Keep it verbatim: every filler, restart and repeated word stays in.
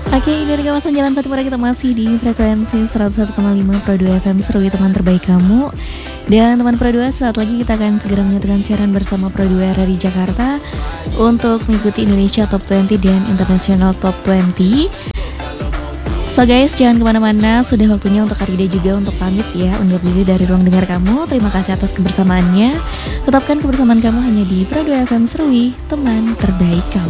Oke, dari kawasan Jalan Patipura kita masih di frekuensi seratus satu koma lima Pro dua F M Seru teman terbaik kamu. Dan teman Pro dua, saat lagi kita akan segera menyatukan siaran bersama Pro dua dari Jakarta untuk mengikuti Indonesia Top dua puluh dan International Top dua puluh. So guys, jangan kemana-mana, sudah waktunya untuk Arida juga untuk pamit ya, undur diri dari ruang dengar kamu. Terima kasih atas kebersamaannya. Tetapkan kebersamaan kamu hanya di Pro dua F M Seru, teman terbaik kamu.